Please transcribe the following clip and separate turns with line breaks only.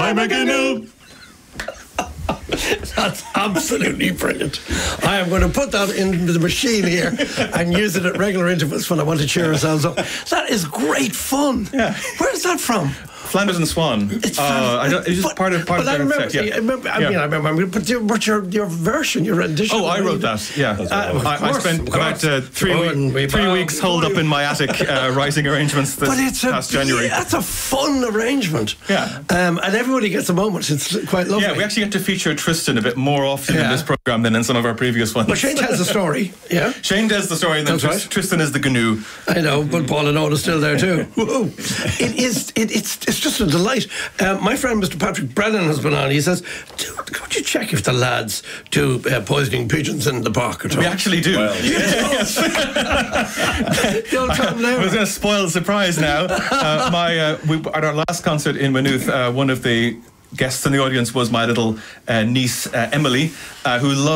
I'm a GNU.
That's absolutely brilliant. I am going to put that in the machine here and use it at regular intervals when I want to cheer ourselves up. That is great fun.
Yeah.
Where's that from?
Flanders and Swan.
It's
it's just part of
but
their
I remember,
effect, yeah.
I remember, but your version, your rendition.
Oh, I wrote that, yeah. I spent about 3 weeks holed up in my attic writing arrangements this past January.
That's a fun arrangement.
Yeah.
And everybody gets a moment. It's quite lovely.
Yeah, we actually get to feature Tristan a bit more often in this programme than in some of our previous ones.
But Shane tells the story, yeah?
Shane tells the story, and then Tristan is the GNU.
I know, but Paul and Owen is still there too. Whoa. It's just a delight. My friend Mr. Patrick Brennan has been on. He says, could you check if the lads do poisoning pigeons in the park at all?
We actually do.
Well, yes.
I was going to spoil the surprise now. At our last concert in Maynooth, one of the guests in the audience was my little niece, Emily, who loves